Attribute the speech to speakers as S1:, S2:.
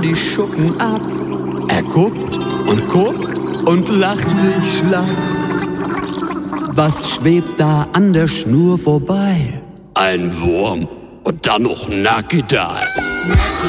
S1: die Schuppen ab. Er guckt und lacht sich schlapp. Was schwebt da an der Schnur vorbei?
S2: Ein Wurm und dann noch Nackedei.